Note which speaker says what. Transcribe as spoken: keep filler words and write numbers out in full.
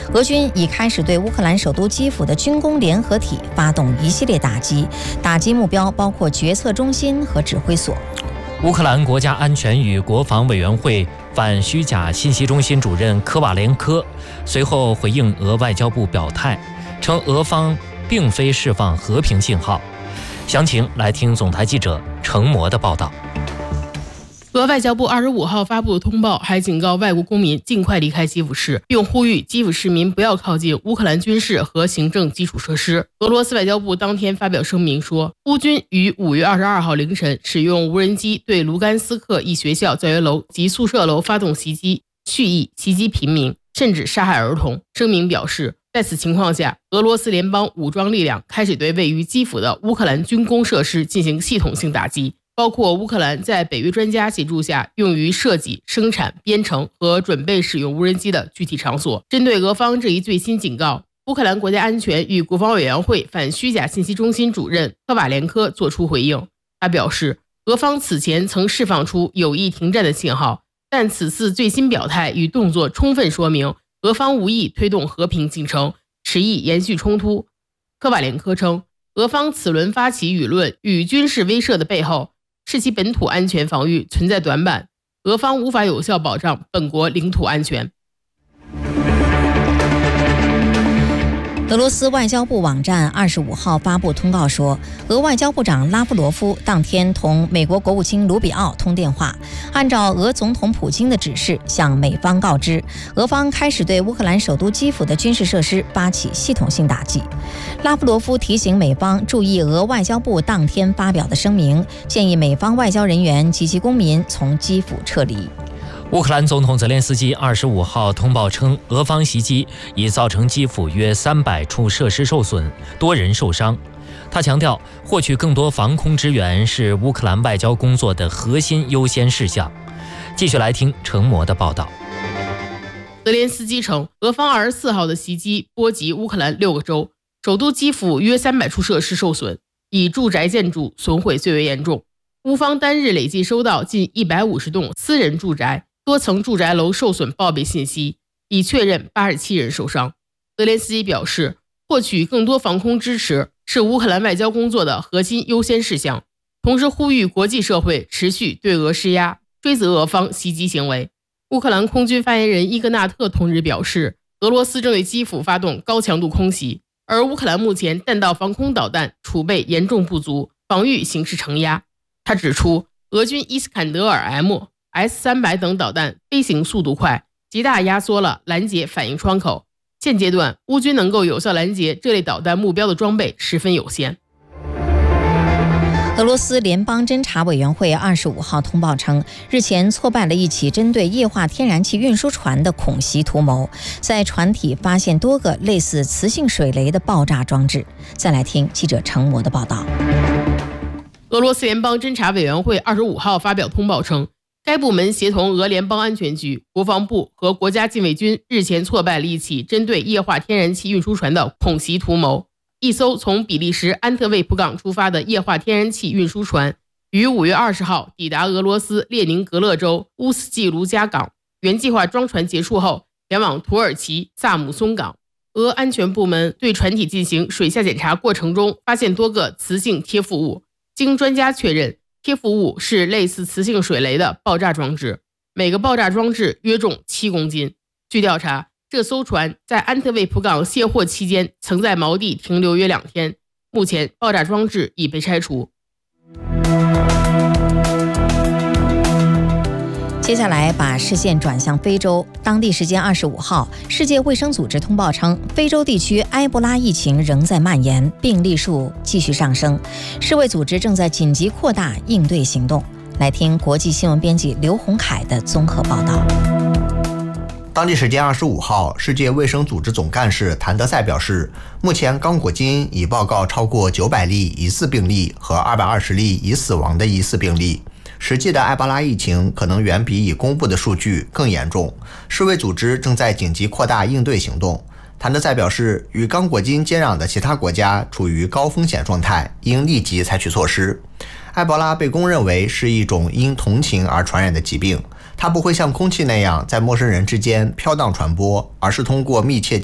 Speaker 1: 俄军已开始对乌克兰首都基辅的军工联合体发动一系列打击，打击目标包括决策中心和指挥所。
Speaker 2: 乌克兰国家安全与国防委员会反虚假信息中心主任科瓦连科随后回应俄外交部表态，称俄方并非释放和平信号。详情来听总台记者程模的报道。
Speaker 3: 俄外交部二十五号发布的通报还警告外国公民尽快离开基辅市，并呼吁基辅市民不要靠近乌克兰军事和行政基础设施。俄罗斯外交部当天发表声明说，乌军于五月二十二号凌晨使用无人机对卢甘斯克一学校教学楼及宿舍楼发动袭击，蓄意袭击平民，甚至杀害儿童。声明表示，在此情况下，俄罗斯联邦武装力量开始对位于基辅的乌克兰军工设施进行系统性打击，包括乌克兰在北约专家协助下用于设计、生产、编程和准备使用无人机的具体场所。针对俄方这一最新警告，乌克兰国家安全与国防委员会反虚假信息中心主任科瓦连科作出回应。他表示，俄方此前曾释放出有意停战的信号，但此次最新表态与动作充分说明俄方无意推动和平进程，持意延续冲突。科瓦连科称，俄方此轮发起舆论与军事威慑的背后，是其本土安全防御存在短板，俄方无法有效保障本国领土安全。
Speaker 1: 俄罗斯外交部网站二十五号发布通告说，俄外交部长拉夫罗夫当天同美国国务卿卢比奥通电话，按照俄总统普京的指示向美方告知，俄方开始对乌克兰首都基辅的军事设施发起系统性打击。拉夫罗夫提醒美方注意俄外交部当天发表的声明，建议美方外交人员及其公民从基辅撤离。
Speaker 2: 乌克兰总统泽连斯基二十五号通报称，俄方袭击已造成基辅约三百处设施受损，多人受伤。他强调，获取更多防空支援是乌克兰外交工作的核心优先事项。继续来听程模的报道。
Speaker 3: 泽连斯基称，俄方二十四号的袭击波及乌克兰六个州，首都基辅约三百处设施受损，以住宅建筑损毁最为严重。乌方单日累计收到近一百五十栋私人住宅、多层住宅楼受损报备信息，已确认八十七人受伤。泽连斯基表示，获取更多防空支持是乌克兰外交工作的核心优先事项，同时呼吁国际社会持续对俄施压，追责俄方袭击行为。乌克兰空军发言人伊格纳特同日表示，俄罗斯正对基辅发动高强度空袭，而乌克兰目前弹道防空导弹储备严重不足，防御形势承压。他指出，俄军伊斯坎德尔 M、S 三百 等导弹飞行速度快，极大压缩了拦截反应窗口。现阶段，乌军能够有效拦截这类导弹目标的装备十分有限。
Speaker 1: 俄罗斯联邦侦察委员会二十五号通报称，日前挫败了一起针对液化天然气运输船的恐袭图谋，在船体发现多个类似磁性水雷的爆炸装置。再来听记者程模的报道。
Speaker 3: 俄罗斯联邦侦察委员会二十五号发表通报称，该部门协同俄联邦安全局、国防部和国家禁卫军日前挫败了一起针对液化天然气运输船的恐袭图谋。一艘从比利时安特卫普港出发的液化天然气运输船于五月二十号抵达俄罗斯列宁格勒州乌斯季卢加港，原计划装船结束后前往土耳其萨姆松港。俄安全部门对船体进行水下检查过程中，发现多个磁性贴附物，经专家确认，贴附物是类似磁性水雷的爆炸装置，每个爆炸装置约重七公斤。据调查，这艘船在安特卫普港卸货期间曾在锚地停留约两天，目前爆炸装置已被拆除。
Speaker 1: 接下来把视线转向非洲。当地时间二十五号，世界卫生组织通报称，非洲地区埃博拉疫情仍在蔓延，病例数继续上升。世卫组织正在紧急扩大应对行动。来听国际新闻编辑刘洪凯的综合报道。
Speaker 4: 当地时间二十五号，世界卫生组织总干事谭德赛表示，目前刚果金已报告超过九百例疑似病例和二百二十例已死亡的疑似病例。实际的埃博拉疫情可能远比已公布的数据更严重，世卫组织正在紧急扩大应对行动。谭德赛表示，与刚果金接壤的其他国家处于高风险状态，应立即采取措施。埃博拉被公认为是一种因同情而传染的疾病，它不会像空气那样在陌生人之间飘荡传播，而是通过密切接